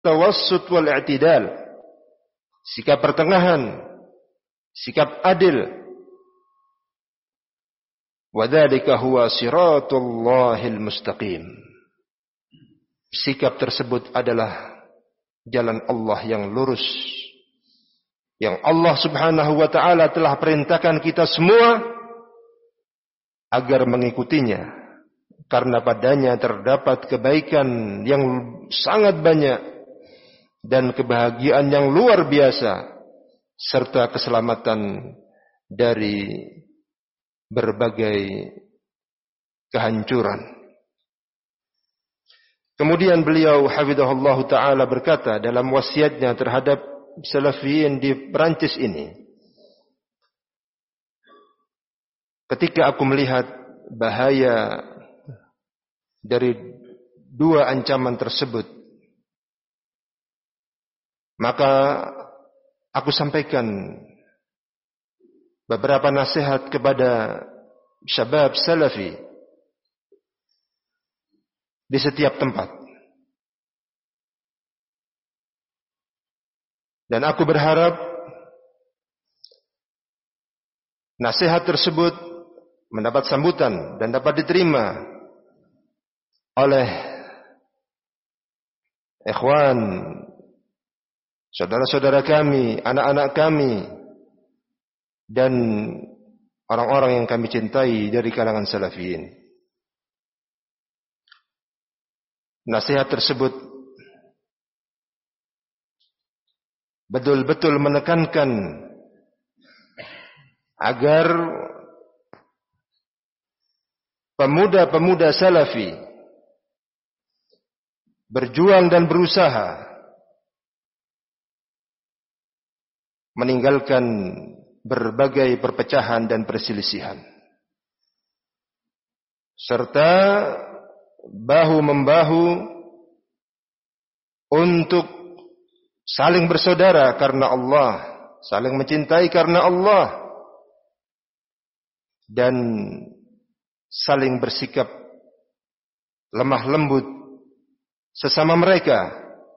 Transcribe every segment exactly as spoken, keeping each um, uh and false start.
tawassut wal i'tidal, sikap pertengahan, sikap adil. Wa dzalika huwa siratullahil mustaqim. Sikap tersebut adalah jalan Allah yang lurus, yang Allah Subhanahu wa taala telah perintahkan kita semua agar mengikutinya, karena padanya terdapat kebaikan yang sangat banyak dan kebahagiaan yang luar biasa serta keselamatan dari berbagai kehancuran. Kemudian beliau hafizahullah ta'ala berkata dalam wasiatnya terhadap salafiyin di Perancis ini, ketika aku melihat bahaya dari dua ancaman tersebut, maka aku sampaikan beberapa nasihat kepada syabab salafi di setiap tempat. Dan aku berharap nasihat tersebut mendapat sambutan dan dapat diterima oleh ikhwan, saudara-saudara kami, anak-anak kami, dan orang-orang yang kami cintai dari kalangan salafiyin. Nasihat tersebut betul-betul menekankan agar pemuda-pemuda salafi berjuang dan berusaha meninggalkan berbagai perpecahan dan perselisihan, serta bahu-membahu untuk saling bersaudara karena Allah, saling mencintai karena Allah, dan saling bersikap lemah lembut sesama mereka,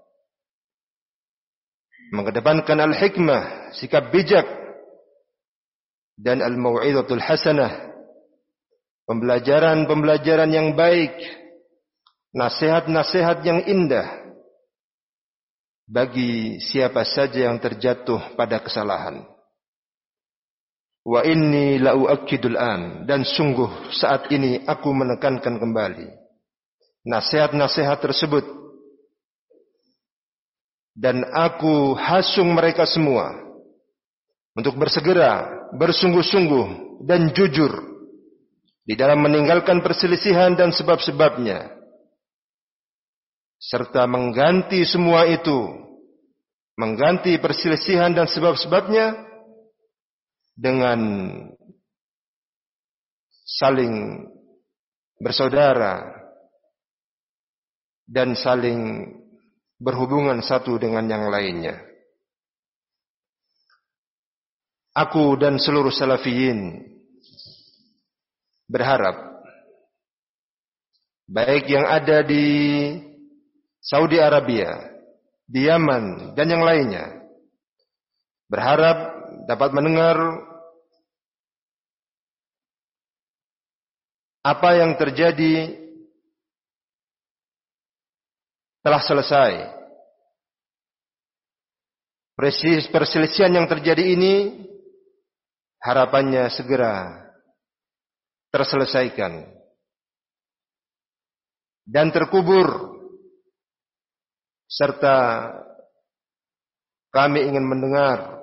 mengedepankan al-hikmah, sikap bijak, dan al-mau'izatul hasanah, pembelajaran-pembelajaran yang baik, nasihat-nasihat yang indah bagi siapa saja yang terjatuh pada kesalahan. Wa inni la uakkidul an, dan sungguh saat ini aku menekankan kembali nasihat-nasihat tersebut, dan aku hasung mereka semua untuk bersegera, bersungguh-sungguh dan jujur di dalam meninggalkan perselisihan dan sebab-sebabnya, serta mengganti semua itu, mengganti perselisihan dan sebab-sebabnya dengan saling bersaudara dan saling berhubungan satu dengan yang lainnya. Aku dan seluruh salafiyin berharap, baik yang ada di Saudi Arabia, di Yaman, dan yang lainnya, berharap dapat mendengar apa yang terjadi telah selesai. Perselisihan yang terjadi ini harapannya segera terselesaikan dan terkubur, serta kami ingin mendengar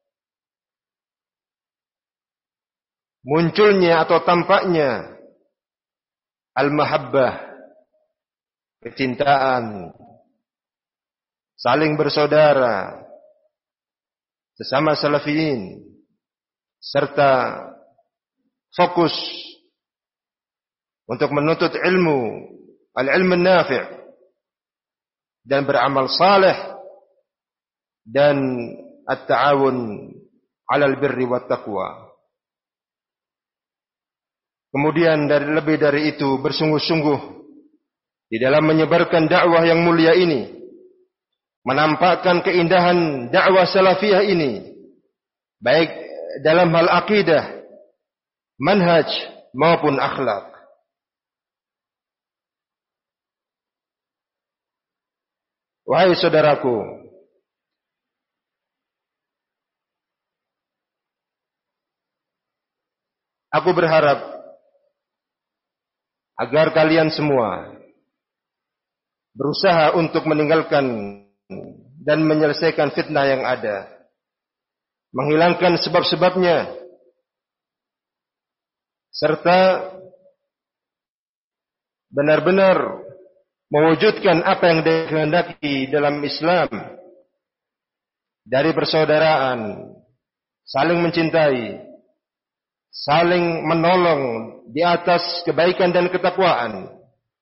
munculnya atau tampaknya al-mahabbah, kecintaan, saling bersaudara sesama salafiyin, serta fokus untuk menuntut ilmu, al-ilmu nafi', dan beramal saleh, dan at-ta'awun 'alal birri wat taqwa. Kemudian dari lebih dari itu, bersungguh-sungguh di dalam menyebarkan dakwah yang mulia ini, menampakkan keindahan dakwah salafiyah ini, baik dalam hal akidah, manhaj maupun akhlak. Wahai saudaraku, aku berharap agar kalian semua berusaha untuk meninggalkan dan menyelesaikan fitnah yang ada, menghilangkan sebab-sebabnya, serta benar-benar mewujudkan apa yang dikehendaki dalam Islam dari persaudaraan, saling mencintai, saling menolong di atas kebaikan dan ketakwaan.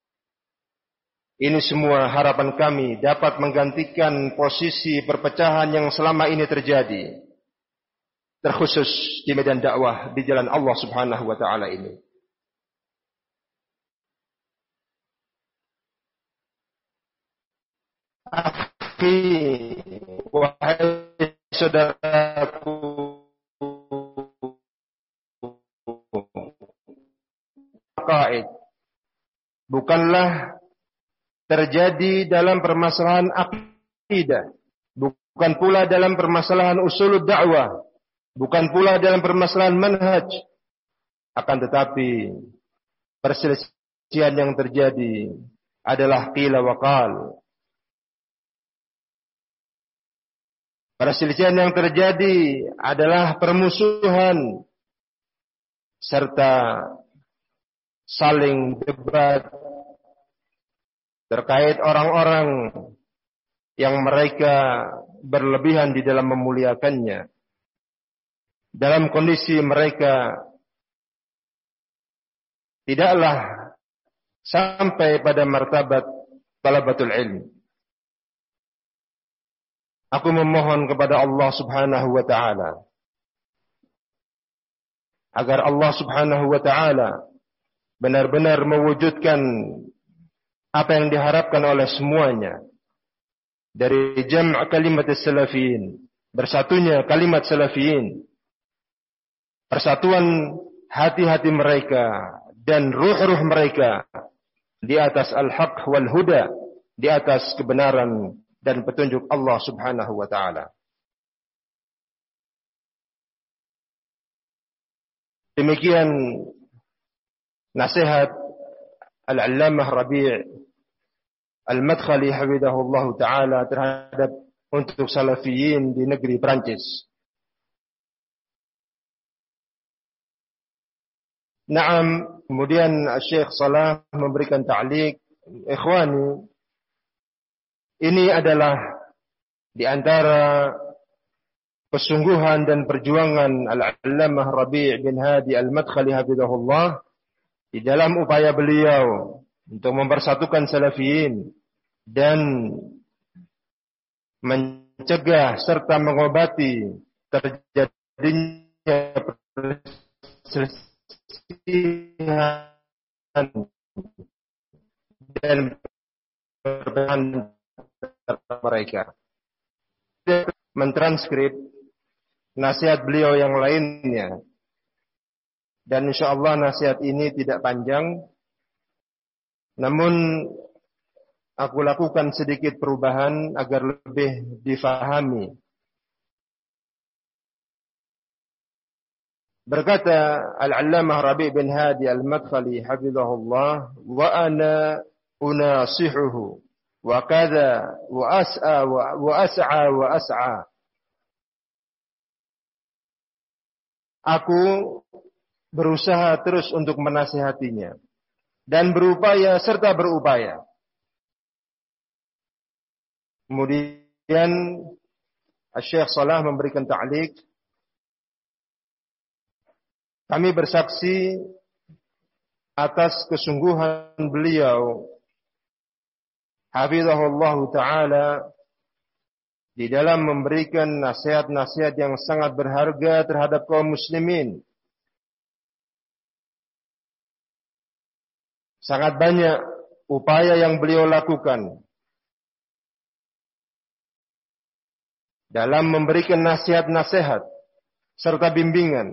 Ini semua harapan kami dapat menggantikan posisi perpecahan yang selama ini terjadi, terkhusus di medan dakwah di jalan Allah Subhanahu wa taala ini. Akhi, wahai saudaraku, qaid bukanlah terjadi dalam permasalahan akidah, bukan pula dalam permasalahan usulud dakwah, bukan pula dalam permasalahan manhaj, akan tetapi perselisihan yang terjadi adalah qila wa qal. Perselisihan yang terjadi adalah permusuhan serta saling debat terkait orang-orang yang mereka berlebihan di dalam memuliakannya, dalam kondisi mereka tidaklah sampai pada martabat talabatul ilm. Aku memohon kepada Allah Subhanahu wa taala agar Allah Subhanahu wa taala benar-benar mewujudkan apa yang diharapkan oleh semuanya dari jam' kalimat salafiyin, bersatunya kalimat salafiyin, persatuan hati-hati mereka dan ruh-ruh mereka di atas al-haq wal huda, di atas kebenaran dan petunjuk Allah Subhanahu wa taala. Demikian nasihat Al-Allamah Rabi' Al-Madkhali hafizahullah taala terhadap untuk salafiyin di negeri Perancis. Naam, kemudian Syekh Salah memberikan ta'liq, ikhwani, ini adalah di antara kesungguhan dan perjuangan Al-Allamah Rabi' bin Hadi Al-Madkhali hafizahullah di dalam upaya beliau untuk mempersatukan salafiyin dan mencegah serta mengobati terjadinya perselisihan dan perbedaan mereka. Mentranskrip nasihat beliau yang lainnya, dan insyaallah nasihat ini tidak panjang, namun aku lakukan sedikit perubahan agar lebih difahami. Berkata Al-Allamah Rabi' bin Hadi Al-Madkhali hafizahullah, wa ana unasihuhu wa kadha wa as'a wa as'a wa as'a. Aku berusaha terus untuk menasihatinya dan berupaya serta berupaya. Kemudian Syekh Salah memberikan ta'liq, kami bersaksi atas kesungguhan beliau hafizahullahu taala di dalam memberikan nasihat-nasihat yang sangat berharga terhadap kaum muslimin. Sangat banyak upaya yang beliau lakukan dalam memberikan nasihat-nasihat serta bimbingan.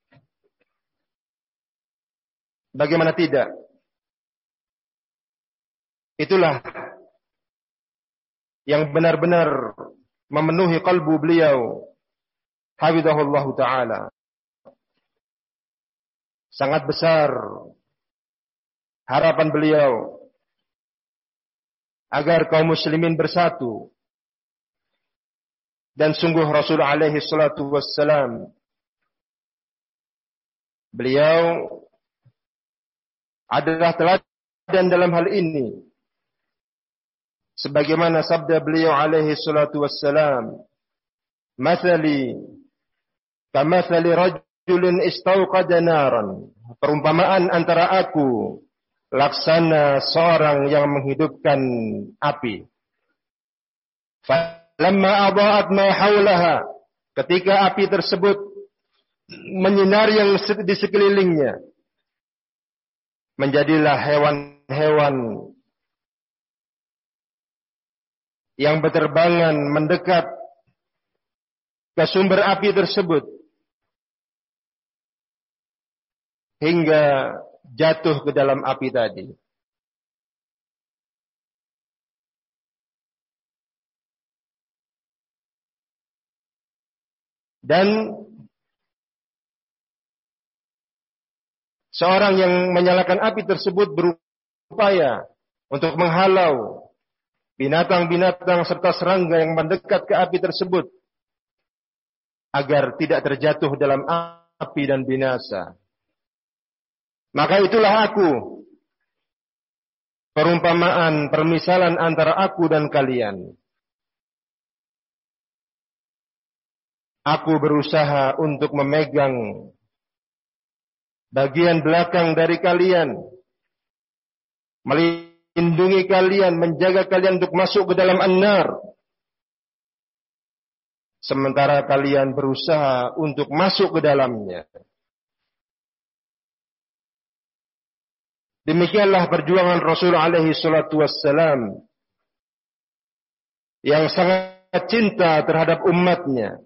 Bagaimana tidak? Itulah yang benar-benar memenuhi kalbu beliau, hafizahullah ta'ala. Sangat besar harapan beliau agar kaum muslimin bersatu. Dan sungguh Rasul alaihi salatu wassalam, beliau adalah teladan dalam hal ini. Sebagaimana sabda beliau alaihi salatu wassalam, "Mathali kamathali rajulin istauqada naran." Perumpamaan antara aku laksana seorang yang menghidupkan api. Falamma adaat ma haulaha, ketika api tersebut menyinari yang di sekelilingnya, menjadilah hewan-hewan yang berterbangan mendekat ke sumber api tersebut hingga jatuh ke dalam api tadi. Dan seorang yang menyalakan api tersebut berupaya untuk menghalau binatang-binatang serta serangga yang mendekat ke api tersebut agar tidak terjatuh dalam api dan binasa. Maka itulah aku, perumpamaan, permisalan antara aku dan kalian. Aku berusaha untuk memegang bagian belakang dari kalian, melindungi kalian, menjaga kalian untuk masuk ke dalam an-nar. Sementara kalian berusaha untuk masuk ke dalamnya. Demikianlah perjuangan Rasul alaihi salatu wassalam yang sangat cinta terhadap umatnya.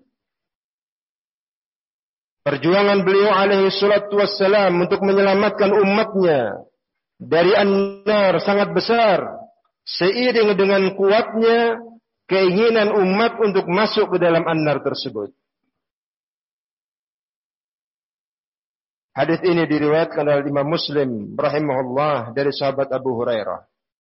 Perjuangan beliau alaihi salatu wassalam untuk menyelamatkan umatnya dari an-nar sangat besar, seiring dengan kuatnya keinginan umat untuk masuk ke dalam an-nar tersebut. Hadis ini diriwayatkan oleh Imam Muslim rahimahullah dari sahabat Abu Hurairah.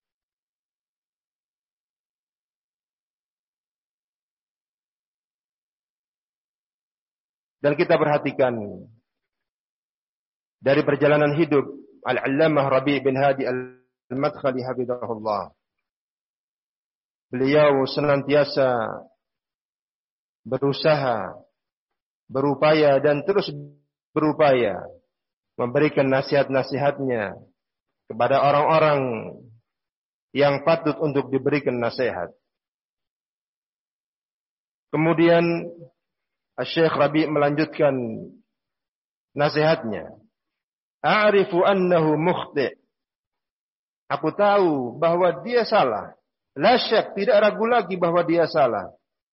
Dan kita perhatikan dari perjalanan hidup Al-Allamah Rabi' bin Hadi Al-Madkhali hafizahullah. Beliau senantiasa berusaha, berupaya dan terus berupaya memberikan nasihat-nasihatnya kepada orang-orang yang patut untuk diberikan nasihat. Kemudian Syekh Rabi' melanjutkan nasihatnya. A'rifu annahu mukhti'. Aku tahu bahwa dia salah. La syak, tidak ragu lagi bahwa dia salah.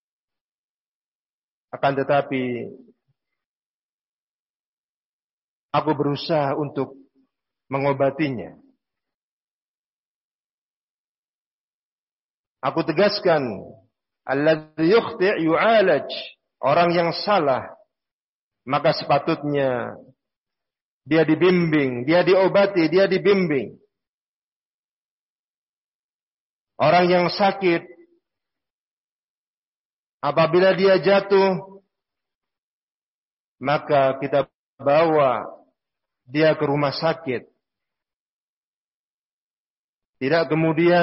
Akan tetapi aku berusaha untuk mengobatinya. Aku tegaskan, alladzi yukhti' yu'alaj. Orang yang salah, maka sepatutnya dia dibimbing, dia diobati, dia dibimbing. Orang yang sakit, apabila dia jatuh, maka kita bawa dia ke rumah sakit. Tidak kemudian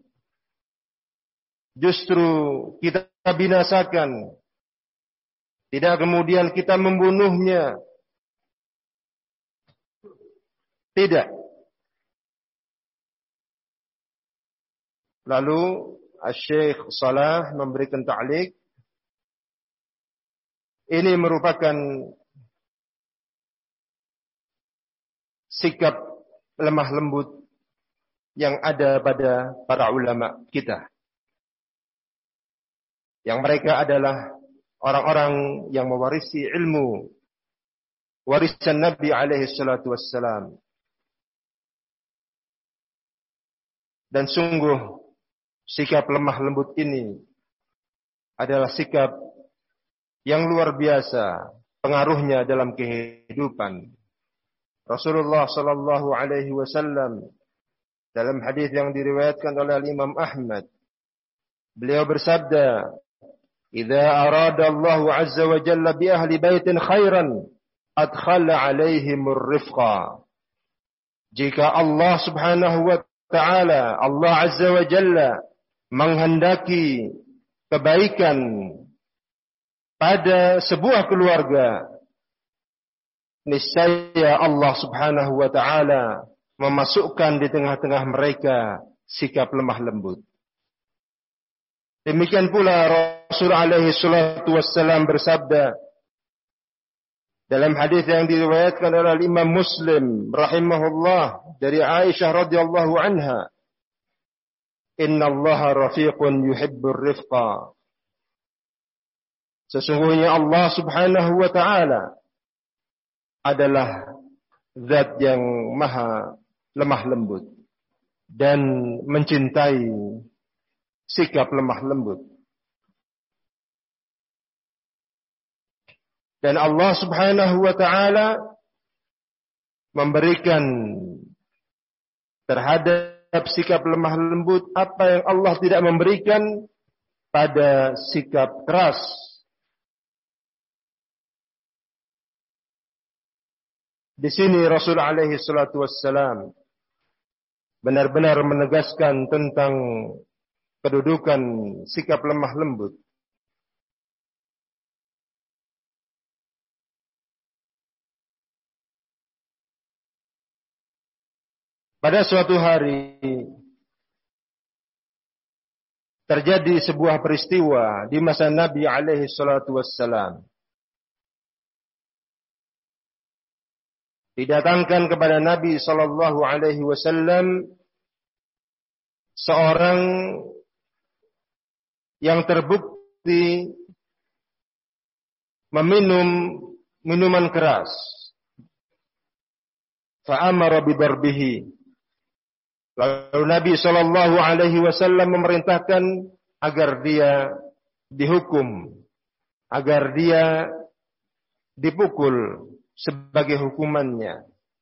justru kita binasakan. Tidak kemudian kita membunuhnya. Tidak. Lalu Syekh Salah memberikan ta'liq. Ini merupakan sikap lemah lembut yang ada pada para ulama kita. yang mereka adalah orang-orang yang mewarisi ilmu warisan Nabi alaihi salatu wassalam. Dan sungguh sikap lemah lembut ini adalah sikap yang luar biasa pengaruhnya dalam kehidupan. Rasulullah sallallahu alaihi wasallam dalam hadis yang diriwayatkan oleh Imam Ahmad, beliau bersabda, "Idza arada Allah azza wa jalla bi ahli baitin khairan, adkhala alaihim ar-rifqa." Jika Allah Subhanahu wa taala, Allah azza wa jalla menghendaki kebaikan pada sebuah keluarga, niscaya Allah Subhanahu wa taala memasukkan di tengah-tengah mereka sikap lemah lembut. Demikian pula Rasul alaihi salatu wassalam bersabda dalam hadis yang diriwayatkan oleh Imam Muslim rahimahullah dari Aisyah radhiyallahu anha, "Inna Allaha rafiqun yuhibbur rifqa." Sesungguhnya Allah Subhanahu wa taala adalah zat yang maha lemah lembut dan mencintai sikap lemah lembut. Dan Allah Subhanahu wa taala memberikan terhadap sikap lemah lembut apa yang Allah tidak memberikan pada sikap keras. Di sini Rasul alaihi salatu wassalam benar-benar menegaskan tentang kedudukan sikap lemah lembut. Pada suatu hari terjadi sebuah peristiwa di masa Nabi alaihi salatu wassalam. Didatangkan kepada Nabi sallallahu alaihi wasallam seorang yang terbukti meminum minuman keras. Fa'amara bidarbihi. Lalu Nabi sallallahu alaihi wasallam memerintahkan agar dia dihukum, agar dia dipukul sebagai hukumannya.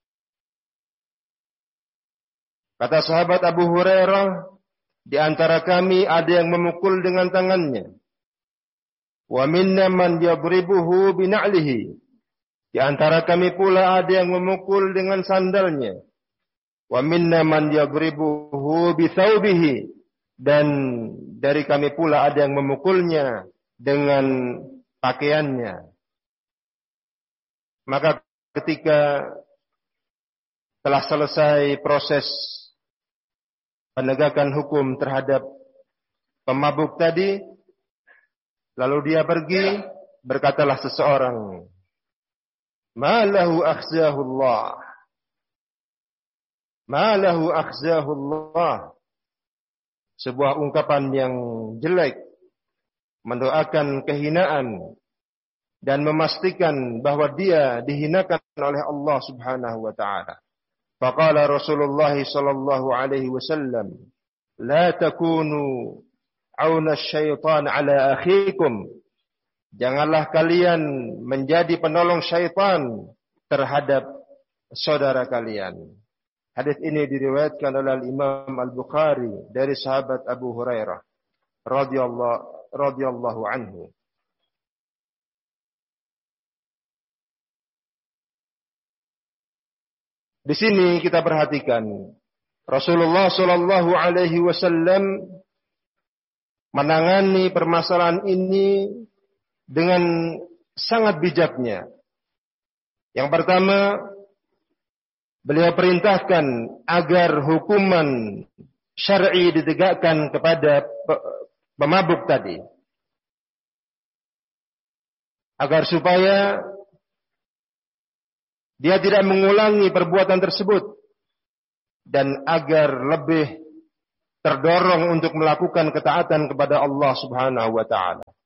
Kata sahabat Abu Hurairah, di antara kami ada yang memukul dengan tangannya. Wa minna man yadribuhu bina'lihi. Di antara kami pula ada yang memukul dengan sandalnya. Wa minna man yadribuhu bithawbihi. Dan dari kami pula ada yang memukulnya dengan pakaiannya. Maka ketika telah selesai proses penegakan hukum terhadap pemabuk tadi, lalu dia pergi, berkatalah seseorang, "Ma lahu akhzahullah. Ma lahu akhzahullah." Sebuah ungkapan yang jelek, mendoakan kehinaan dan memastikan bahwa dia dihinakan oleh Allah Subhanahu wa taala. Faqala Rasulullah sallallahu alaihi wasallam, "La takunu auna syaitan ala akhikum." Janganlah kalian menjadi penolong syaitan terhadap saudara kalian. Hadis ini diriwayatkan oleh Imam Al-Bukhari dari sahabat Abu Hurairah radhiyallahu radhiyallahu anhu. Di sini kita perhatikan Rasulullah sallallahu alaihi wasallam menangani permasalahan ini dengan sangat bijaknya. Yang pertama, beliau perintahkan agar hukuman syar'i ditegakkan kepada pemabuk tadi, agar supaya dia tidak mengulangi perbuatan tersebut dan agar lebih terdorong untuk melakukan ketaatan kepada Allah Subhanahu wa taala.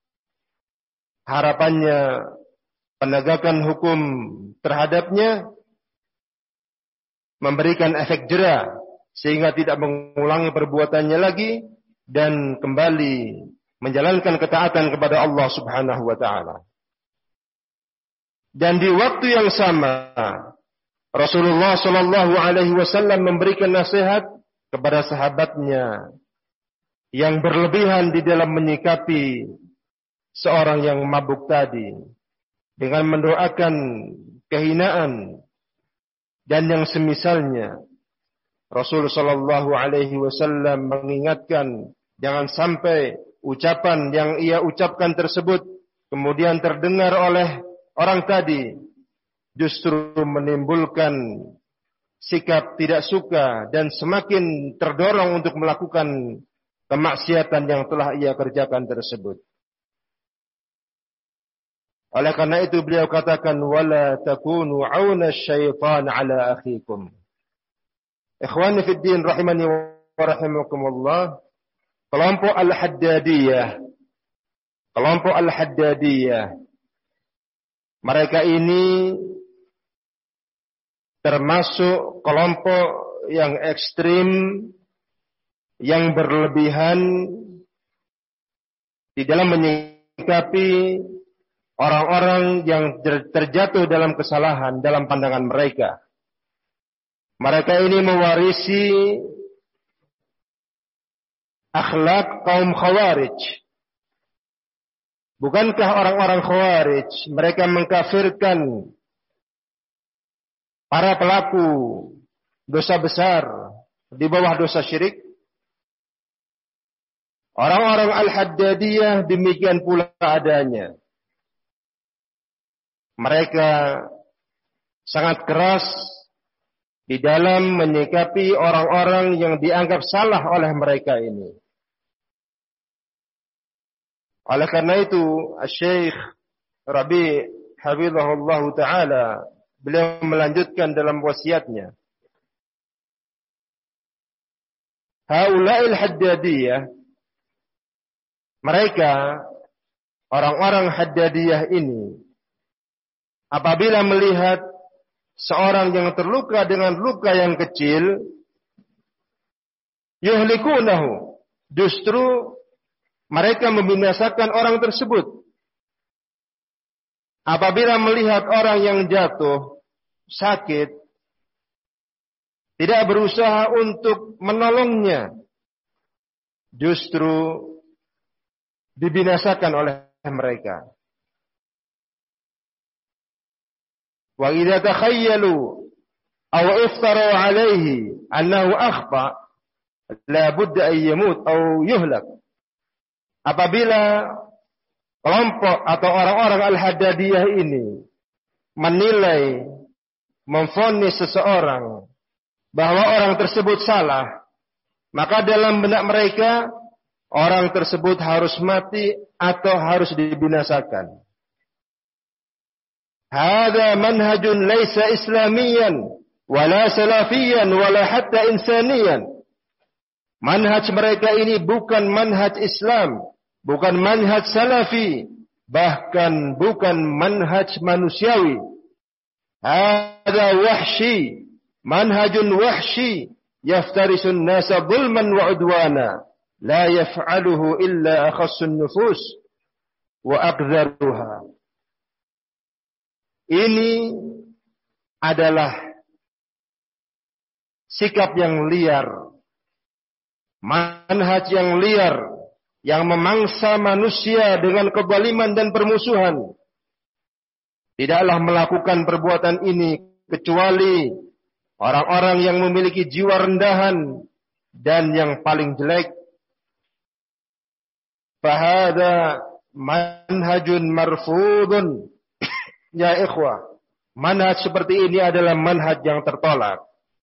harapannya penegakan hukum terhadapnya, memberikan efek jera sehingga tidak mengulangi perbuatannya lagi dan kembali menjalankan ketaatan kepada Allah Subhanahu wa taala. Dan di waktu yang sama Rasulullah sallallahu alaihi wasallam memberikan nasihat kepada sahabatnya yang berlebihan di dalam menyikapi seorang yang mabuk tadi dengan mendoakan kehinaan dan yang semisalnya. Rasul sallallahu alaihi wasallam mengingatkan jangan sampai ucapan yang ia ucapkan tersebut kemudian terdengar oleh orang tadi justru menimbulkan sikap tidak suka dan semakin terdorong untuk melakukan kemaksiatan yang telah ia kerjakan tersebut. Oleh karena itu beliau katakan wala takunu auna syaitan ala akhikum. Ikhwani fid din rahimani wa rahimakumullah, kelompok Al-Haddadiyah, kelompok Al-Haddadiyah, mereka ini termasuk kelompok yang ekstrim, yang berlebihan di dalam menyikapi orang-orang yang terjatuh dalam kesalahan dalam pandangan mereka. Mereka ini mewarisi akhlak kaum Khawarij. Bukankah orang-orang Khawarij mereka mengkafirkan para pelaku dosa besar di bawah dosa syirik? Orang-orang Al-Haddadiyah demikian pula adanya. Mereka sangat keras di dalam menyikapi orang-orang yang dianggap salah oleh mereka ini. Oleh karena itu, Syekh Rabi' hafizahullah ta'ala, beliau melanjutkan dalam wasiatnya. Haula'il Haddadiyah, mereka, orang-orang Haddadiyah ini, apabila melihat seorang yang terluka dengan luka yang kecil, yuhlikunahu, justru mereka membinasakan orang tersebut. Apabila melihat orang yang jatuh, sakit, tidak berusaha untuk menolongnya, justru dibinasakan oleh mereka. Wa idza takhayyalu aw iftaru alayhi annahu akhta la budda an yamut aw yuhlak. Apabila kelompok atau orang-orang Al-Haddadiyah ini menilai, memvonis seseorang bahwa orang tersebut salah, maka dalam benak mereka orang tersebut harus mati atau harus dibinasakan. Hada manhajun laisa islamiyan wala salafiyan wala hatta insaniyan. Manhaj mereka ini bukan manhaj Islam, bukan manhaj salafi, bahkan bukan manhaj manusiawi. Hada wahshi, manhajun wahshi yaftarisun nasa zulman wa udwana, la yaf'aluhu illa akhassun nufus wa aqdharuha. Ini adalah sikap yang liar, manhaj yang liar, yang memangsa manusia dengan kezaliman dan permusuhan. Tidaklah melakukan perbuatan ini kecuali orang-orang yang memiliki jiwa rendahan dan yang paling jelek. Fahada manhajun marfudun. Ya ikhwah, manhaj seperti ini adalah manhaj yang tertolak.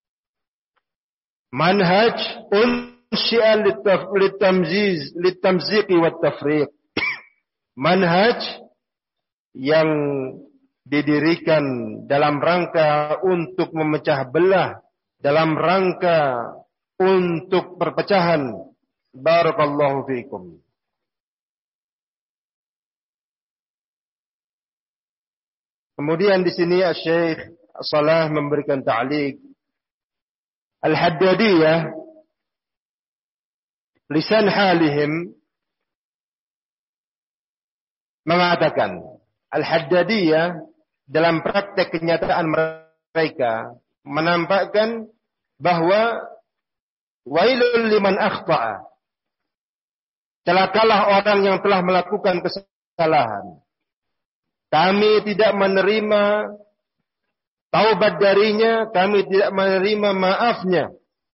Manhaj unsyi'a litamziz, litamziqi wat tafriq. Manhaj yang didirikan dalam rangka untuk memecah belah, dalam rangka untuk perpecahan. Barakallahu fiikum. Kemudian di sini Syekh Salah memberikan ta'liq. Al-Haddadiyah lisan halihim mengatakan, Al-Haddadiyah dalam praktek kenyataan mereka menampakkan bahwa wailul liman akhta'a, celakalah orang yang telah melakukan kesalahan. Kami tidak menerima taubat darinya, kami tidak menerima maafnya.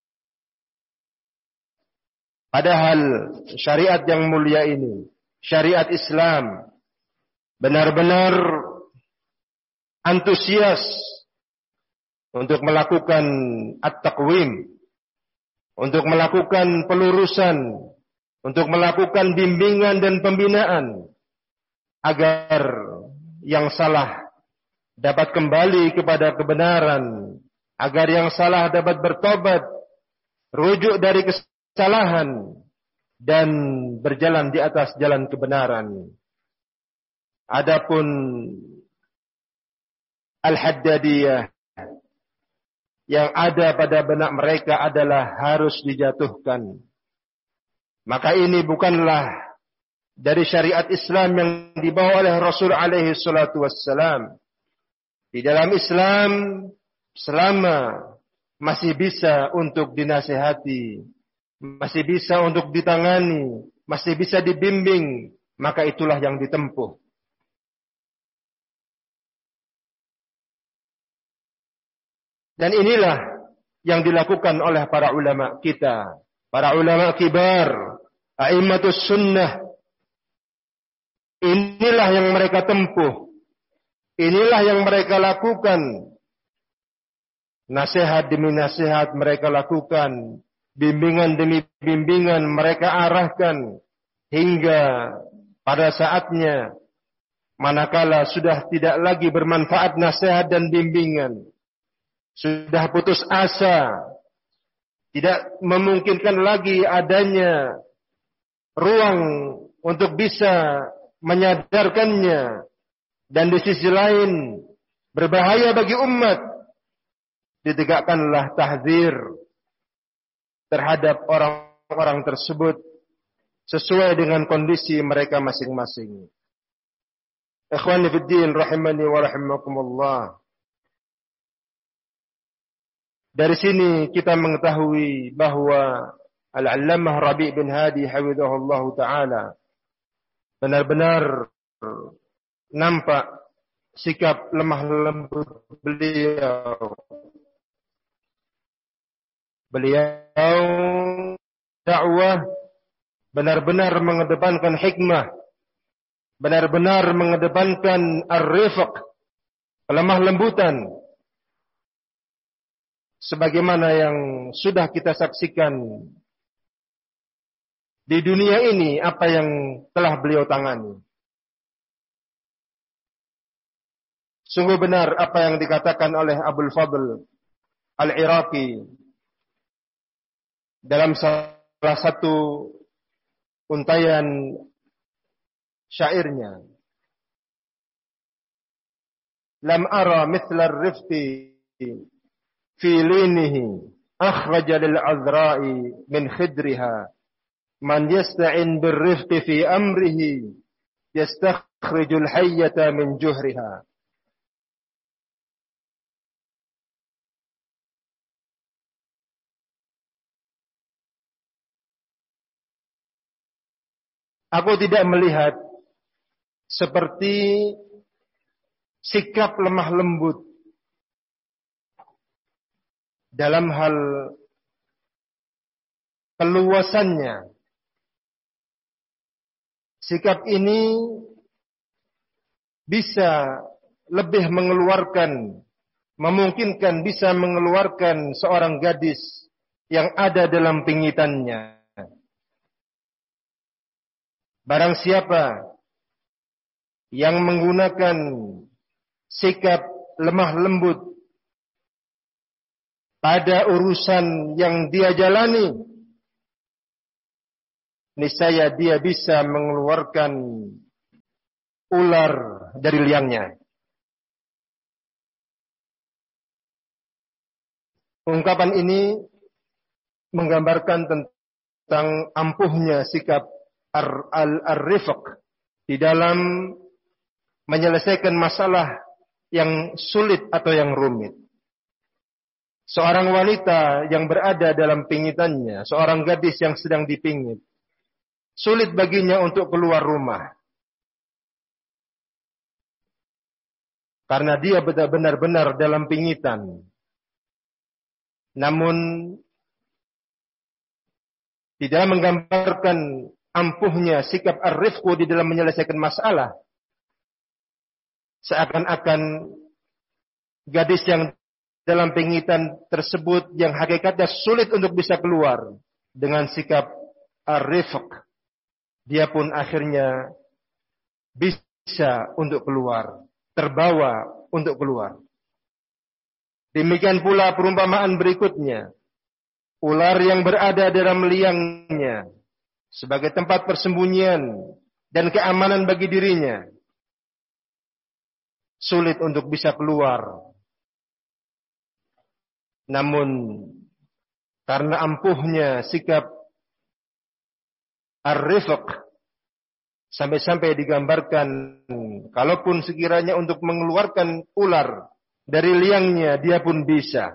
Padahal syariat yang mulia ini, syariat Islam, benar-benar antusias untuk melakukan at-taqwim, untuk melakukan pelurusan, untuk melakukan bimbingan dan pembinaan, agar yang salah dapat kembali kepada kebenaran, agar yang salah dapat bertobat, rujuk dari kesalahan, dan berjalan di atas jalan kebenaran. Adapun Al-Haddadiyah, yang ada pada benak mereka adalah harus dijatuhkan. Maka ini bukanlah dari syariat Islam yang dibawa oleh Rasul alaihi salatu wassalam. Di dalam Islam, selama masih bisa untuk dinasihati, masih bisa untuk ditangani, masih bisa dibimbing, maka itulah yang ditempuh. Dan inilah yang dilakukan oleh para ulama kita, para ulama kibar, a'immatus sunnah. Inilah yang mereka tempuh. Inilah yang mereka lakukan. Nasihat demi nasihat mereka lakukan. Bimbingan demi bimbingan mereka arahkan. Hingga pada saatnya, manakala sudah tidak lagi bermanfaat nasihat dan bimbingan, sudah putus asa, tidak memungkinkan lagi adanya ruang untuk bisa menyadarkannya, dan di sisi lain berbahaya bagi umat, ditegakkanlah tahdzir terhadap orang-orang tersebut sesuai dengan kondisi mereka masing-masing. Ikhwani fid din rahimani wa rahimakumullah. Dari sini kita mengetahui bahwa Al-Allamah Rabi' bin Hadi hafizahullah ta'ala benar-benar nampak sikap lemah lembut beliau. Beliau dakwah benar-benar mengedepankan hikmah, benar-benar mengedepankan ar-rifq, kelemah lembutan, sebagaimana yang sudah kita saksikan di dunia ini, apa yang telah beliau tangani. Sungguh benar apa yang dikatakan oleh Abul Fadl Al-Iraqi dalam salah satu untayan syairnya. Lam ara mithla ar-rifqi fi linihi akhraja lil azra'i min khidriha man yasta'in bir rifqi fi amrihi yastakhrijul hayyata min juhriha. Aku tidak melihat seperti sikap lemah lembut dalam hal keluasannya. Sikap ini bisa lebih mengeluarkan, memungkinkan bisa mengeluarkan seorang gadis yang ada dalam pingitannya. Barang siapa yang menggunakan sikap lemah lembut pada urusan yang dia jalani, niscaya dia bisa mengeluarkan ular dari liangnya. ungkapan ini menggambarkan tentang ampuhnya sikap ar-rifq di dalam menyelesaikan masalah yang sulit atau yang rumit. Seorang wanita yang berada dalam pingitannya, seorang gadis yang sedang dipingit, sulit baginya untuk keluar rumah. Karena dia benar-benar dalam pingitan. Namun, tidak menggambarkan ampuhnya sikap ar-rifqu di dalam menyelesaikan masalah. Seakan-akan gadis yang dalam pingitan tersebut yang hakikatnya sulit untuk bisa keluar dengan sikap ar-rifq, dia pun akhirnya bisa untuk keluar, terbawa untuk keluar. Demikian pula perumpamaan berikutnya, ular yang berada dalam liangnya sebagai tempat persembunyian dan keamanan bagi dirinya, sulit untuk bisa keluar. Namun karena ampuhnya sikap ar-rifq, sampai-sampai digambarkan kalaupun sekiranya untuk mengeluarkan ular dari liangnya dia pun bisa.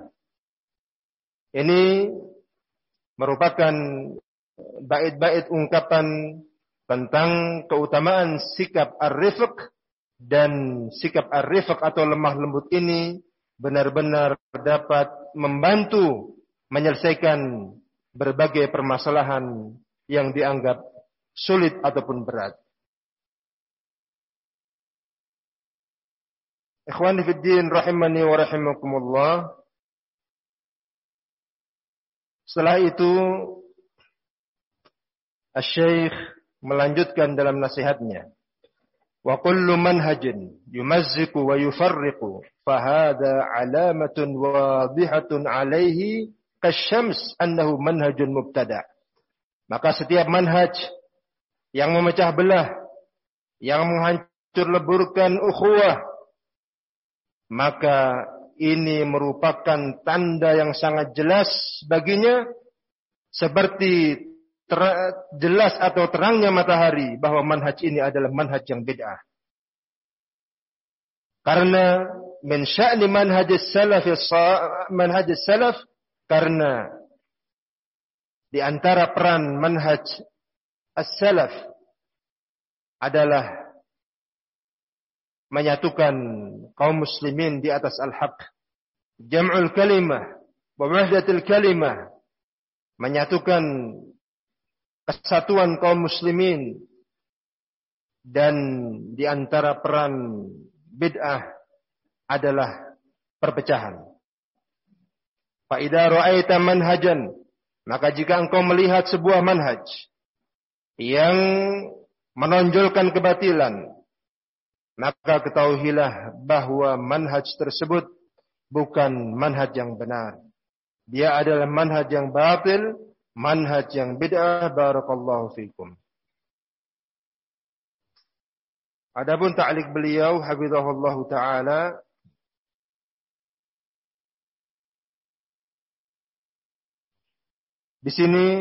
Ini merupakan bait-bait ungkapan tentang keutamaan sikap ar-rifq, dan sikap ar-rifq atau lemah lembut ini benar-benar dapat membantu menyelesaikan berbagai permasalahan yang dianggap sulit ataupun berat. Ikhwani fid din rahimani wa rahimakumullah. Setelah itu Asy-Syaikh melanjutkan dalam nasihatnya. Wa kullu manhajin yumazziqu wa yufarriqu fahada alamatun wadihatun alaihi kasyams annahu manhajun mubtada'. Maka setiap manhaj yang memecah belah, yang menghancur leburkan ukhuwah, maka ini merupakan tanda yang sangat jelas baginya, seperti ter- jelas atau terangnya matahari bahwa manhaj ini adalah manhaj yang bid'ah. Karena min sya'ni manhaj salaf manhaj salaf, karena di antara peran manhaj as-salaf adalah menyatukan kaum muslimin di atas al-haq, jam'ul kalimah wa wahdatul kalimah, menyatukan kesatuan kaum muslimin. Dan di antara peran bid'ah adalah perpecahan. Fa idza ra'aita manhajan, maka jika engkau melihat sebuah manhaj yang menonjolkan kebatilan, maka ketahuilah bahwa manhaj tersebut bukan manhaj yang benar. Dia adalah manhaj yang batil, manhaj yang bid'ah. Barakallahu fikum. Adapun ta'liq beliau hafizahullahu taala, di sini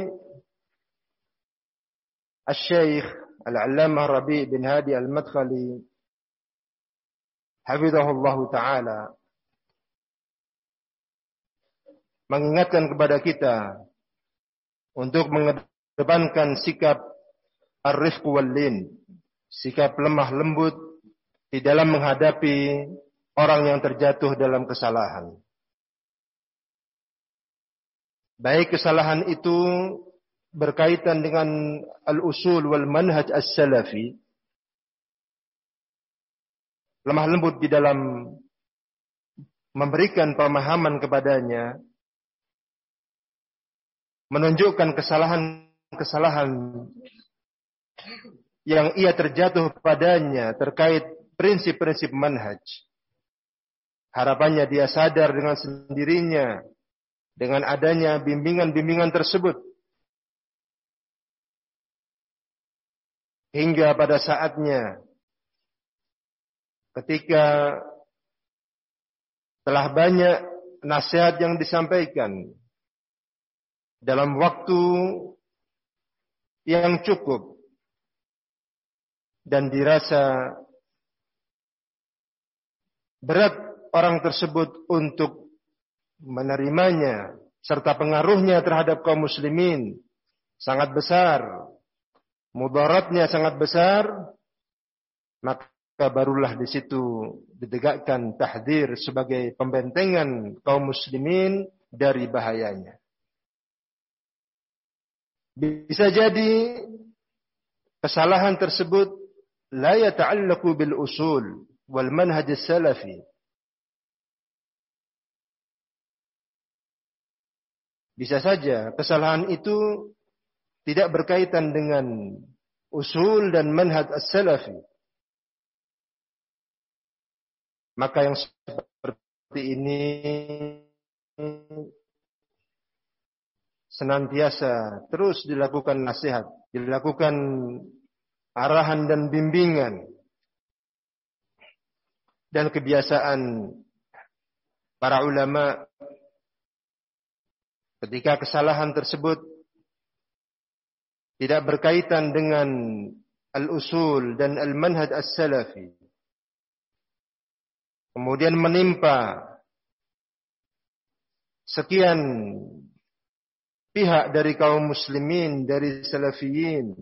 Asy-Syaikh Al-'Allamah Rabi' bin Hadi Al-Madkhali hafizahullahu taala mengingatkan kepada kita untuk mengedepankan sikap ar-rifq wal-lin, sikap lemah lembut di dalam menghadapi orang yang terjatuh dalam kesalahan. Baik kesalahan itu berkaitan dengan al-usul wal manhaj as-salafi, lemah lembut di dalam memberikan pemahaman kepadanya, menunjukkan kesalahan-kesalahan yang ia terjatuh padanya terkait prinsip-prinsip manhaj. Harapannya dia sadar dengan sendirinya dengan adanya bimbingan-bimbingan tersebut, hingga pada saatnya ketika telah banyak nasihat yang disampaikan dalam waktu yang cukup dan dirasa berat orang tersebut untuk menerimanya serta pengaruhnya terhadap kaum muslimin sangat besar, mudaratnya sangat besar, maka barulah di situ ditegakkan tahdzir sebagai pembentengan kaum muslimin dari bahayanya. Bisa jadi kesalahan tersebut la yata'allaqu bil usul wal manhaj as-salafi. Bisa saja kesalahan itu tidak berkaitan dengan usul dan manhaj as-salafi. Maka yang seperti ini senantiasa terus dilakukan nasihat, dilakukan arahan dan bimbingan. Dan kebiasaan para ulama ketika kesalahan tersebut tidak berkaitan dengan al-usul dan al-manhaj as-salafi, kemudian menimpa sekian pihak dari kaum muslimin, dari salafiyin,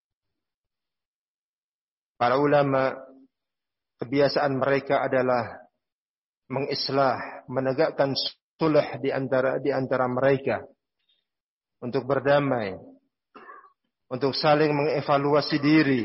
para ulama kebiasaan mereka adalah mengislah, menegakkan sulh di antara di antara mereka untuk berdamai, untuk saling mengevaluasi diri.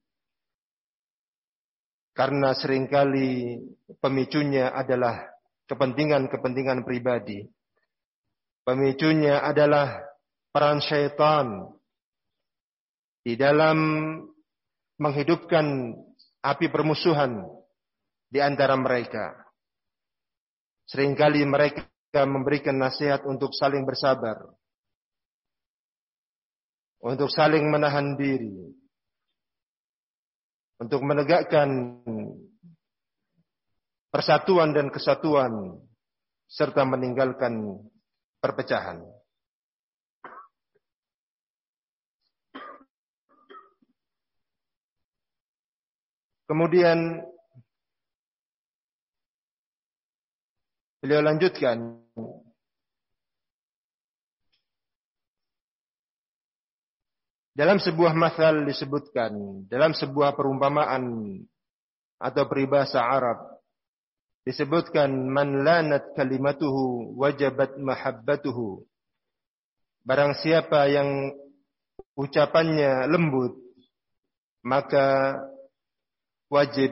Karena seringkali pemicunya adalah kepentingan-kepentingan pribadi. Pemicunya adalah peran syaitan di dalam menghidupkan api permusuhan di antara mereka. Seringkali mereka memberikan nasihat untuk saling bersabar, untuk saling menahan diri, untuk menegakkan persatuan dan kesatuan, serta meninggalkan perpecahan. Kemudian beliau lanjutkan, dalam sebuah mathal disebutkan, dalam sebuah perumpamaan atau peribahasa Arab disebutkan, man lanat kalimatuhu wajabat mahabbatuhu. Barang siapa yang ucapannya lembut, maka wajib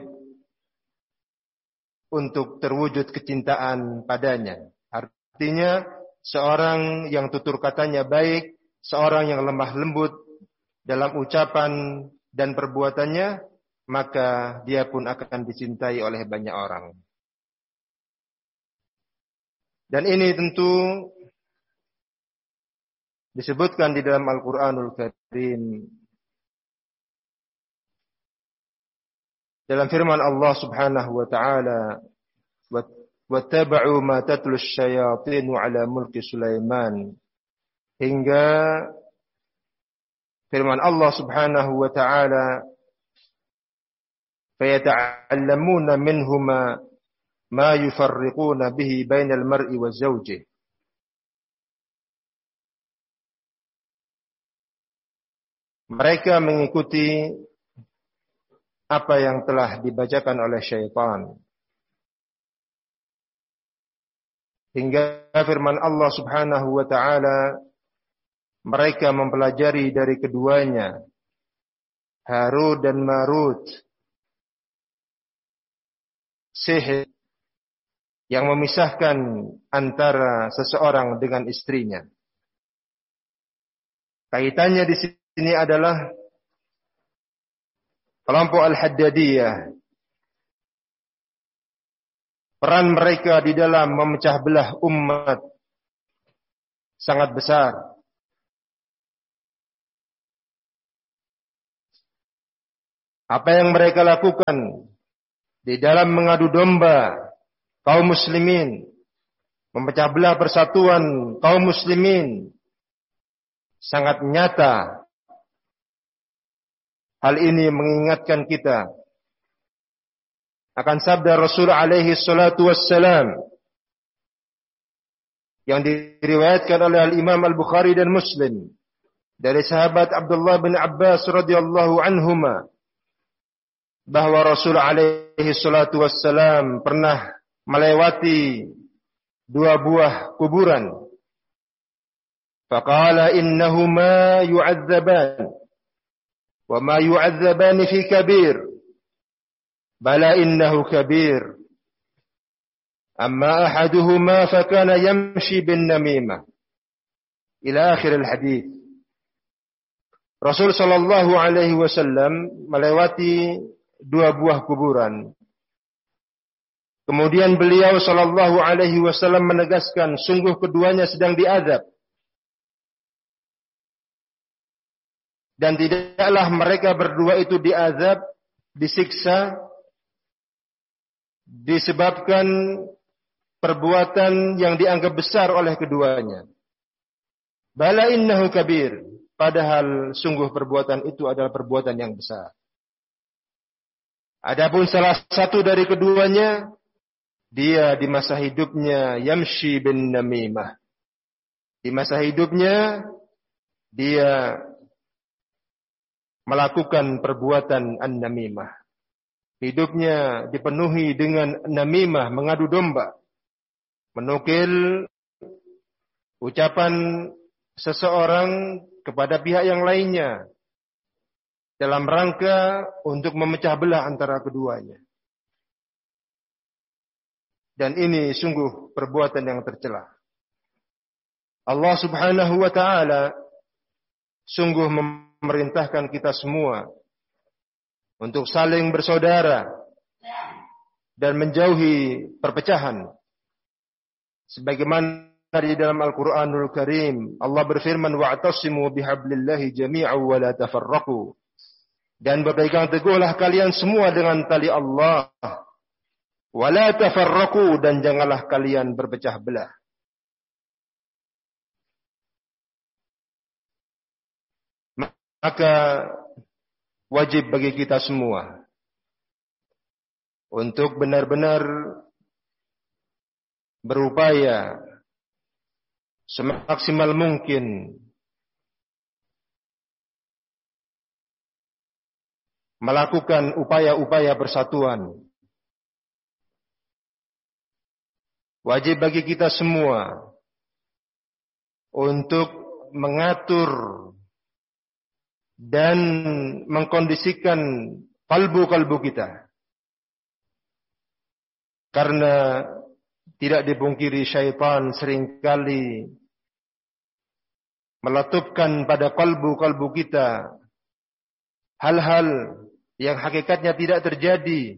untuk terwujud kecintaan padanya. Artinya seorang yang tutur katanya baik, seorang yang lemah lembut dalam ucapan dan perbuatannya, maka dia pun akan dicintai oleh banyak orang. Dan ini tentu disebutkan di dalam Al-Quranul Karim. Dalam firman Allah Subhanahu wa taala, "Wattaba'u ma tatlu asy-syayatin 'ala mulki Sulaiman." Hingga firman Allah Subhanahu wa taala, "Fayata'allamuna minhuma ma yufarriquna bihi bainal mar'i wa zawjihi." Mereka mengikuti apa yang telah dibacakan oleh syaitan. Hingga firman Allah Subhanahu wa taala, mereka mempelajari dari keduanya, Harut dan Marut, sihir yang memisahkan antara seseorang dengan istrinya. Kaitannya di sini adalah kelompok Al-Haddadiyah. Peran mereka di dalam memecah belah umat sangat besar. Apa yang mereka lakukan? Di dalam mengadu domba kaum muslimin memecah belah persatuan kaum muslimin sangat nyata. Hal ini mengingatkan kita akan sabda Rasul alaihi salatu wassalam yang diriwayatkan oleh Al-Imam Al-Bukhari dan Muslim dari sahabat Abdullah bin Abbas radhiyallahu anhuma, bahwa Rasul alaihi salatu wassalam pernah melewati dua buah kuburan. Faqala innahuma yu'adzaban wa ma yu'adzaban fi kabir bala innahu kabir. Amma ahaduhuma fakana yamshi bin namimah ila akhir al-hadits. Rasul sallallahu alaihi wasallam melewati dua buah kuburan. Kemudian beliau sallallahu alaihi wasallam menegaskan, sungguh keduanya sedang diazab. Dan tidaklah mereka berdua itu diazab, disiksa disebabkan perbuatan yang dianggap besar oleh keduanya. Bala innahu kabir, padahal sungguh perbuatan itu adalah perbuatan yang besar. Adapun salah satu dari keduanya, dia di masa hidupnya yamshi bin namimah. Di masa hidupnya dia melakukan perbuatan an-namimah. Hidupnya dipenuhi dengan namimah, mengadu domba, menukil ucapan seseorang kepada pihak yang lainnya dalam rangka untuk memecah belah antara keduanya. Dan ini sungguh perbuatan yang tercela. Allah Subhanahu wa taala sungguh memerintahkan kita semua untuk saling bersaudara dan menjauhi perpecahan. Sebagaimana di dalam Al-Qur'anul Karim Allah berfirman, wa'tasimu bihablillahi jami'an wa la tafarraqu. Dan berpegang teguhlah kalian semua dengan tali Allah. Wa la tafarraqu, dan janganlah kalian berpecah belah. Maka wajib bagi kita semua untuk benar-benar berupaya semaksimal mungkin melakukan upaya-upaya persatuan. Wajib bagi kita semua untuk mengatur dan mengkondisikan kalbu-kalbu kita. Karena tidak dipungkiri syaitan seringkali meletupkan pada kalbu-kalbu kita hal-hal yang hakikatnya tidak terjadi.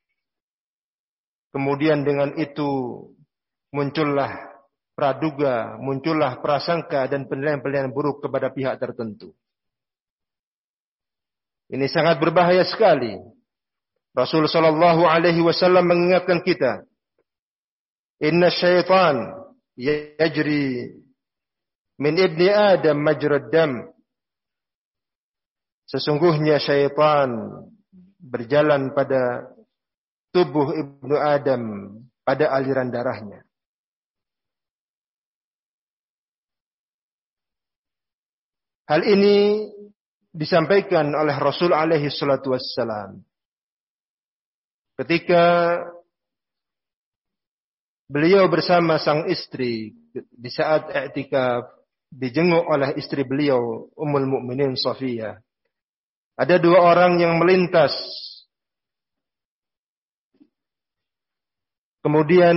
Kemudian dengan itu muncullah praduga, muncullah prasangka dan penilaian-penilaian buruk kepada pihak tertentu. Ini sangat berbahaya sekali. Rasul sallallahu alaihi wasallam mengingatkan kita, inna syaitan yajri min ibni Adam majrad dam. Sesungguhnya syaitan berjalan pada tubuh ibnu Adam pada aliran darahnya. Hal ini disampaikan oleh Rasul alaihi salatu wassalam ketika beliau bersama sang istri di saat i'tikaf dijenguk oleh istri beliau Ummul Mukminin Safiyah. Ada dua orang yang melintas. Kemudian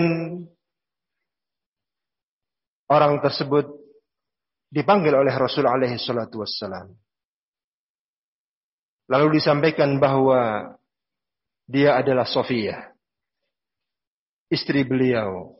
orang tersebut dipanggil oleh Rasul alaihi salatu wassalam. Lalu disampaikan bahwa dia adalah Safiyah, istri beliau.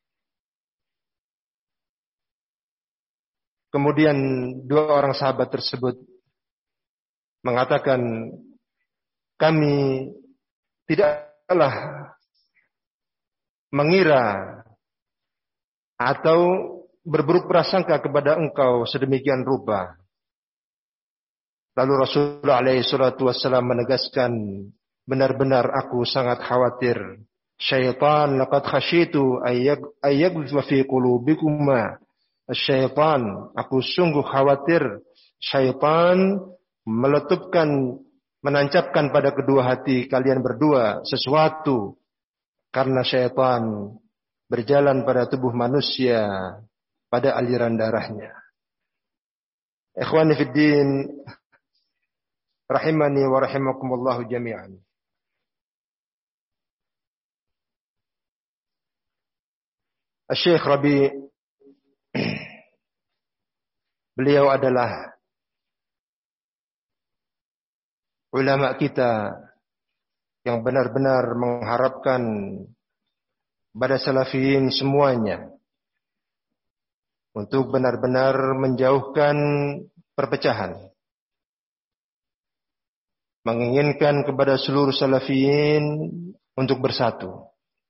Kemudian dua orang sahabat tersebut mengatakan, kami tidaklah mengira atau berburuk prasangka kepada engkau sedemikian rupa. Lalu Rasulullah alaihi salatu wassalam menegaskan, benar-benar aku sangat khawatir. Syaitan laqad khasyitu ayyaghdha fi qulubikuma. Syaitan, aku sungguh khawatir syaitan meletupkan, menancapkan pada kedua hati kalian berdua sesuatu, karena syaitan berjalan pada tubuh manusia pada aliran darahnya. Ikhwani fid din, rahimani wa rahimakumullah jami'an. Syekh Rabi, beliau adalah ulama kita yang benar-benar mengharapkan pada salafiyin semuanya untuk benar-benar menjauhkan perpecahan, menginginkan kepada seluruh salafiyin untuk bersatu,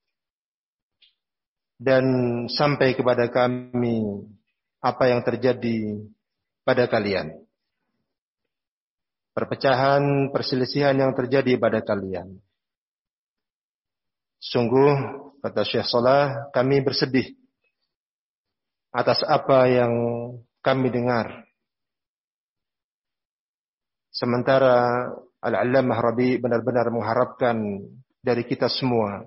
dan sampai kepada kami apa yang terjadi pada kalian, perpecahan, perselisihan yang terjadi pada kalian. Sungguh, kata Syekh Salah, kami bersedih atas apa yang kami dengar. Sementara Al-Allamah Rabi benar-benar mengharapkan dari kita semua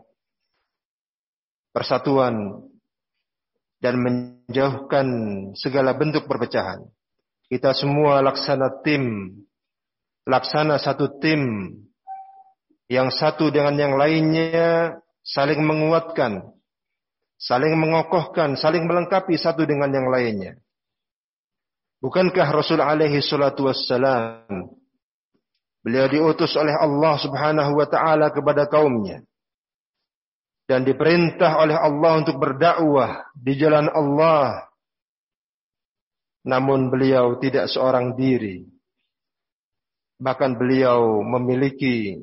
persatuan dan menjauhkan segala bentuk perpecahan. Kita semua laksana tim, laksana satu tim, yang satu dengan yang lainnya saling menguatkan, saling mengokohkan, saling melengkapi satu dengan yang lainnya. Bukankah Rasul alaihi salatu wassalam, beliau diutus oleh Allah subhanahu wa ta'ala kepada kaumnya, dan diperintah oleh Allah untuk berdakwah di jalan Allah. Namun beliau tidak seorang diri. Bahkan beliau memiliki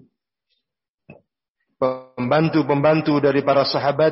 pembantu-pembantu dari para sahabat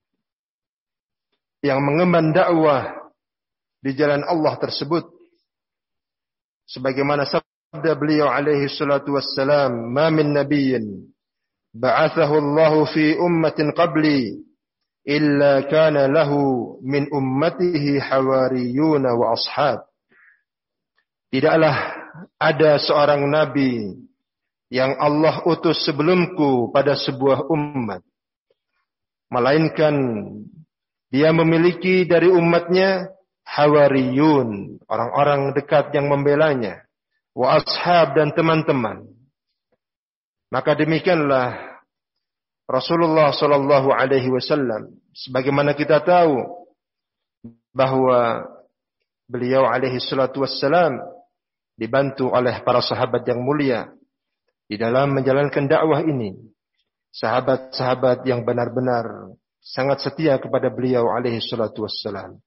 yang mengemban dakwah di jalan Allah tersebut. Sebagaimana sabda beliau alaihi salatu wassalam, "Ma min nabiyyin ba'athahu Allahu fi ummatin qabli illa kana lahu min ummatihi hawariyuna wa ashab." Tidaklah ada seorang nabi yang Allah utus sebelumku pada sebuah umat, melainkan dia memiliki dari umatnya hawariyun, orang-orang dekat yang membelanya, wa ashab, dan teman-teman. Maka demikianlah Rasulullah sallallahu alaihi wasallam, sebagaimana kita tahu bahwa beliau alaihi salatu wassalam dibantu oleh para sahabat yang mulia di dalam menjalankan dakwah ini. Sahabat-sahabat yang benar-benar sangat setia kepada beliau alaihi salatu wassalam.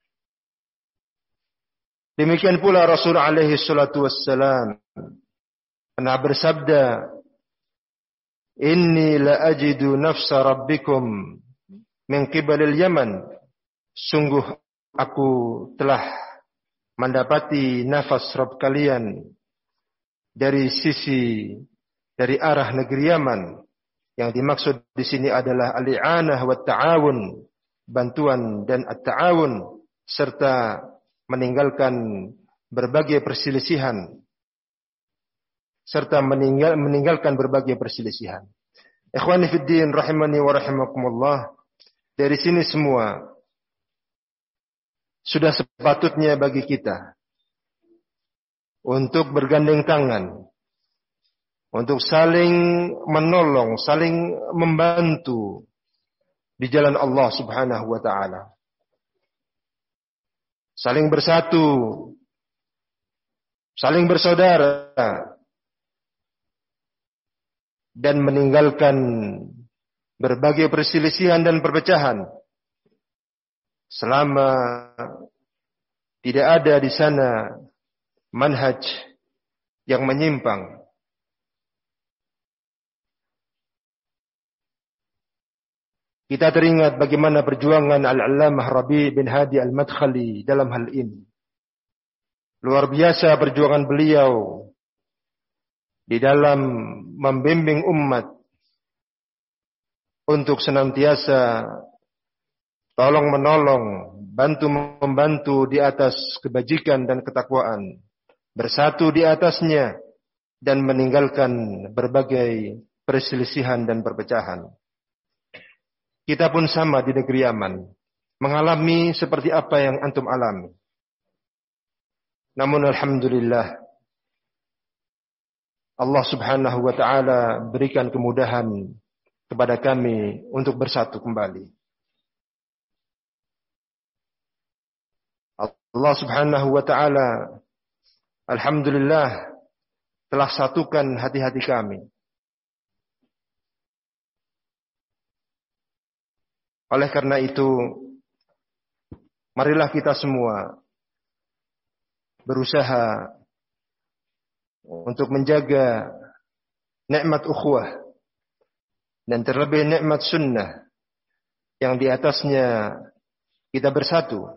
Demikian pula Rasul alaihi salatu wassalam pernah bersabda, "Inni la ajidu nafsa rabbikum min qibalil Yaman." Sungguh aku telah mendapati nafas Rabb kalian dari sisi, dari arah negeri Yaman. Yang dimaksud di sini adalah al-i'anah wa ta'awun, bantuan dan at-ta'awun, serta meninggalkan berbagai perselisihan, serta meninggal, meninggalkan berbagai perselisihan. Ikhwani fid din, rahimani wa rahimakumullah. Dari sini semua sudah sepatutnya bagi kita untuk bergandeng tangan, untuk saling menolong, saling membantu di jalan Allah subhanahu wa ta'ala. Saling bersatu, saling bersaudara, dan meninggalkan berbagai perselisihan dan perpecahan. Selama tidak ada di sana manhaj yang menyimpang. Kita teringat bagaimana perjuangan Al-Allamah Rabi' bin Hadi Al-Madkhali dalam hal ini. Luar biasa perjuangan beliau di dalam membimbing umat untuk senantiasa tolong menolong, bantu membantu di atas kebajikan dan ketakwaan, bersatu di atasnya dan meninggalkan berbagai perselisihan dan perpecahan. Kita pun sama di negeri Yaman, mengalami seperti apa yang antum alami. Namun alhamdulillah, Allah Subhanahu wa taala berikan kemudahan kepada kami untuk bersatu kembali. Allah Subhanahu wa taala alhamdulillah telah satukan hati-hati kami. Oleh karena itu, marilah kita semua berusaha untuk menjaga nikmat ukhuwah dan terlebih nikmat sunnah yang di atasnya kita bersatu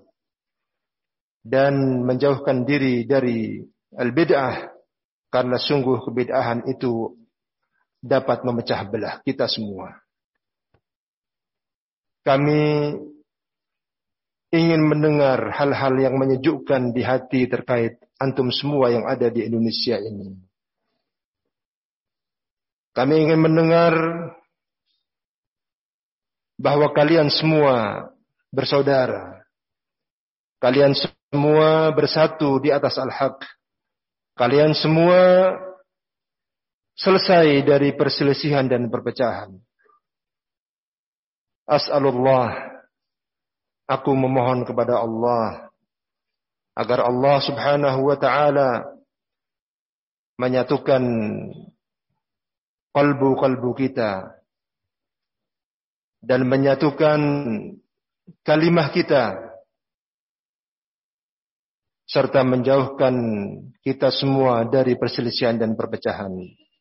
dan menjauhkan diri dari al-bid'ah, karena sungguh kebid'ahan itu dapat memecah belah kita semua. Kami ingin mendengar hal-hal yang menyejukkan di hati terkait antum semua yang ada di Indonesia ini. Kami ingin mendengar bahwa kalian semua bersaudara. Kalian semua bersatu di atas al-haq. Kalian semua selesai dari perselisihan dan perpecahan. As'alullah, aku memohon kepada Allah agar Allah Subhanahu wa taala menyatukan kalbu-kalbu kita dan menyatukan kalimah kita serta menjauhkan kita semua dari perselisihan dan perpecahan.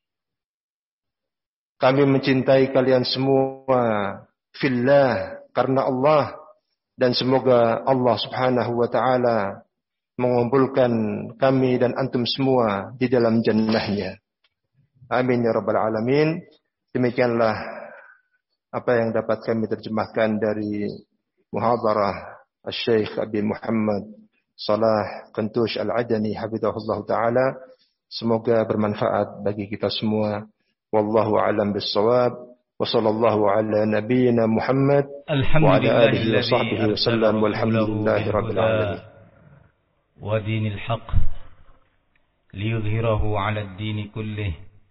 Kami mencintai kalian semua fillah, karena Allah, dan semoga Allah Subhanahu wa taala mengumpulkan kami dan antum semua di dalam jannahnya. Amin ya rabbal alamin. Demikianlah apa yang dapat kami terjemahkan dari muhadharah Asy-Syaikh Abi Muhammad Salah Qantush Al-Adani hafizahullah taala. Semoga bermanfaat bagi kita semua. Wallahu a'lam bis-shawab. وصلى الله على نبينا محمد وعلى آله وصحبه وسلم والحمد لله رب العالمين ودين الحق ليظهره على الدين كله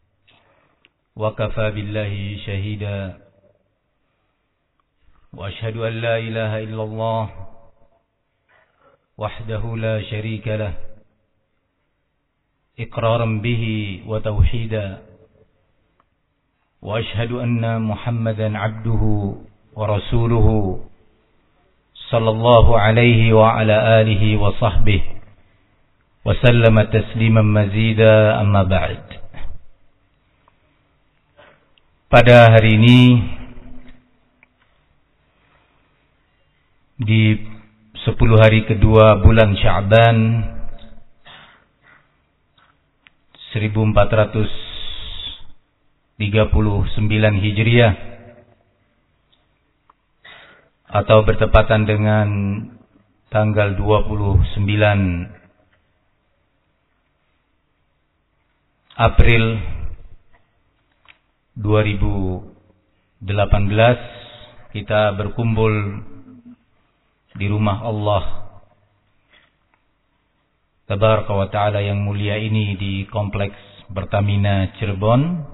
وكفى بالله شهيدا وأشهد أن لا إله إلا الله وحده لا شريك له إقرارا به وتوحيدا وأشهد أن محمدا عبده ورسوله صلى الله عليه وعلى آله وصحبه وسلم تسليما مزيدا أما بعد. Pada hari ini di sepuluh hari kedua bulan Sya'ban seribu empat ratus tiga puluh sembilan Hijriah atau bertepatan dengan tanggal dua puluh sembilan April dua ribu delapan belas, kita berkumpul di rumah Allah Tabaraka wa Ta'ala yang mulia ini di Kompleks Pertamina Cirebon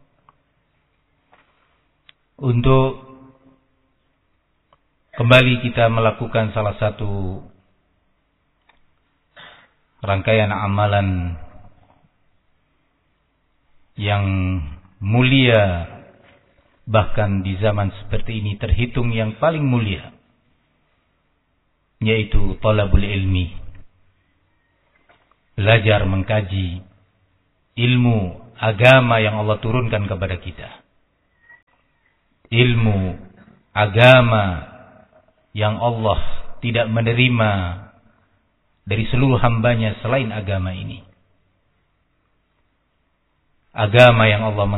untuk kembali kita melakukan salah satu rangkaian amalan yang mulia, bahkan di zaman seperti ini terhitung yang paling mulia, yaitu talabul ilmi, belajar mengkaji ilmu agama yang Allah turunkan kepada kita. Ilmu agama yang Allah tidak menerima dari seluruh hambanya selain agama ini. Agama yang Allah